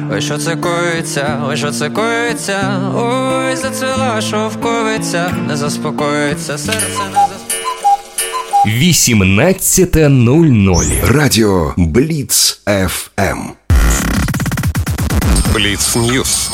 Ой, що це коїться, ой, що це коїться, ой, зацвіла шовковиця, не заспокоїться, серце не заспокоїться. 18:00. Радіо Бліц ФМ. Бліц Ньюс.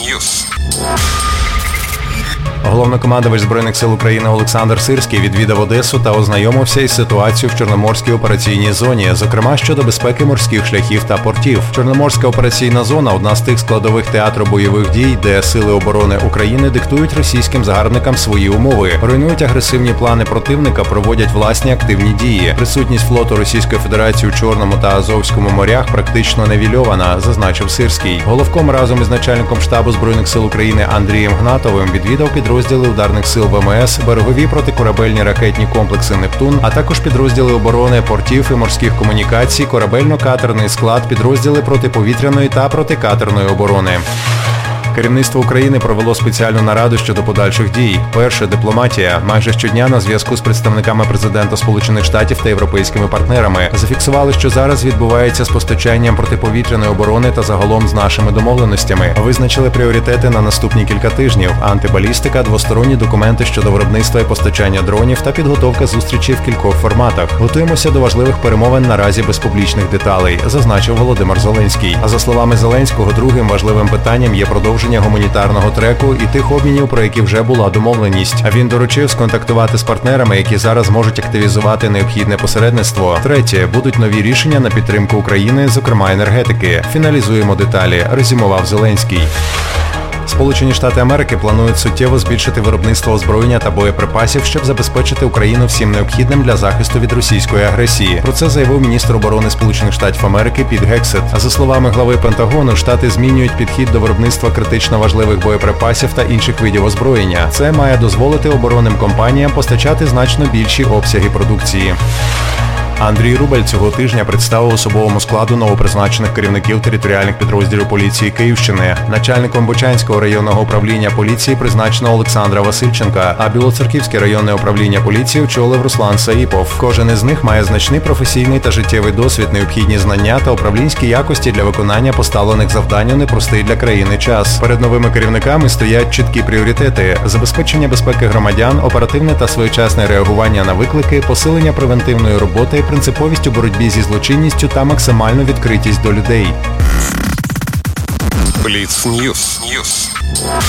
Головнокомандувач Збройних сил України Олександр Сирський відвідав Одесу та ознайомився із ситуацією в Чорноморській операційній зоні, зокрема щодо безпеки морських шляхів та портів. Чорноморська операційна зона – одна з тих складових театру бойових дій, де Сили оборони України диктують російським загарбникам свої умови, руйнують агресивні плани противника, проводять власні активні дії. Присутність флоту Російської Федерації у Чорному та Азовському морях практично невільована, зазначив Сирський. Головком разом із начальником штабу Збройних сил України Андрієм Гнатовим відвідав підрозділи ударних сил ВМС, берегові протикорабельні ракетні комплекси «Нептун», а також підрозділи оборони портів і морських комунікацій, корабельно-катерний склад, підрозділи протиповітряної та протикатерної оборони. Керівництво України провело спеціальну нараду щодо подальших дій. Перше – дипломатія. Майже щодня на зв'язку з представниками президента Сполучених Штатів та європейськими партнерами. Зафіксували, що зараз відбувається з постачанням протиповітряної оборони та загалом з нашими домовленостями. Визначили пріоритети на наступні кілька тижнів. Антибалістика, двосторонні документи щодо виробництва і постачання дронів та підготовка зустрічей в кількох форматах. Готуємося до важливих перемовин наразі без публічних деталей, зазначив Володимир Зеленський. А за словами Зеленського, другим важливим питанням є продовження гуманітарного треку і тих обмінів, про які вже була домовленість. А він доручив сконтактувати з партнерами, які зараз можуть активізувати необхідне посередництво. Третє, будуть нові рішення на підтримку України, зокрема енергетики. Фіналізуємо деталі, резюмував Зеленський. Сполучені Штати Америки планують суттєво збільшити виробництво озброєння та боєприпасів, щоб забезпечити Україну всім необхідним для захисту від російської агресії. Про це заявив міністр оборони Сполучених Штатів Америки Піт Гексет. А за словами глави Пентагону, Штати змінюють підхід до виробництва критично важливих боєприпасів та інших видів озброєння. Це має дозволити оборонним компаніям постачати значно більші обсяги продукції. Андрій Рубель цього тижня представив особовому складу новопризначених керівників територіальних підрозділів поліції Київщини. Начальником Бучанського районного управління поліції призначено Олександра Васильченка, а Білоцерківське районне управління поліції очолив Руслан Саїпов. Кожен із них має значний професійний та життєвий досвід, необхідні знання та управлінські якості для виконання поставлених завдань у непростий для країни час. Перед новими керівниками стоять чіткі пріоритети – забезпечення безпеки громадян, оперативне та своєчасне реагування на виклики, посилення превентивної роботи, принциповість у боротьбі зі злочинністю та максимальну відкритість до людей. Бліц Ньюс.